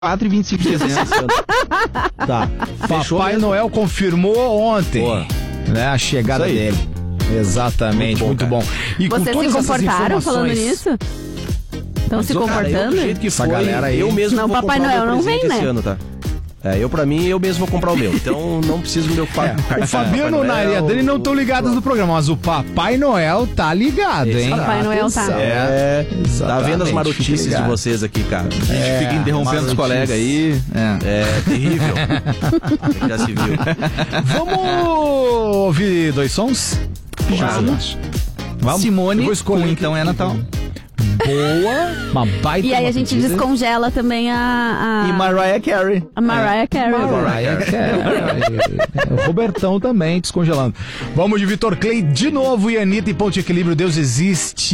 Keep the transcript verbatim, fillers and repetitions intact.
quatro e vinte e cinco de dezembro. Tá. Papai Noel confirmou ontem, Boa. né, a chegada Isso aí. dele. Exatamente, muito bom. Muito bom, E com Vocês se todas essas comportaram falando informações- nisso? Estão se Cara, eu, comportando? do jeito que Essa foi, galera aí- eu mesmo Não, vou Papai comprar o Noel meu não presente vem, esse né? ano, tá? É, eu pra mim, eu mesmo vou comprar o meu. Então não preciso me preocupar. O Fabiano e a Dani não estão ligados no programa, mas o Papai Noel tá ligado, hein? Papai Noel tá. É, tá Exatamente, vendo as marotices fique de ligado. vocês aqui, cara. A gente É, fica interrompendo os maluquice. colegas aí. É. É terrível. Já se viu. Vamos ouvir dois sons? Vamos. Vamos. Simone, Eu vou escolher com aqui. Então é Natal. Boa, uma baita. E aí uma a gente pedida. descongela também a, a, E Mariah Carey. a Mariah Carey. Mariah Carey. O Robertão também descongelando. Vamos de Vitor Clay de novo e Anitta e Ponto de Equilíbrio. Deus existe.